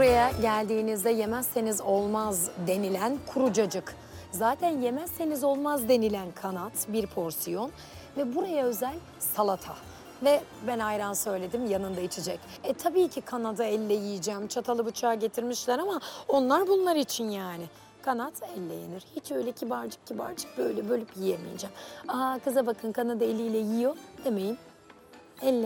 Buraya geldiğinizde yemezseniz olmaz denilen kuru cacık. Zaten yemezseniz olmaz denilen kanat, bir porsiyon ve buraya özel salata. Ve ben ayran söyledim, yanında içecek. Tabii ki kanadı elle yiyeceğim. Çatalı bıçağı getirmişler ama onlar bunlar için yani. Kanat elle yenir. Hiç öyle kibarcık kibarcık böyle bölüp yiyemeyeceğim. Aa, kıza bakın kanadı eliyle yiyor demeyin.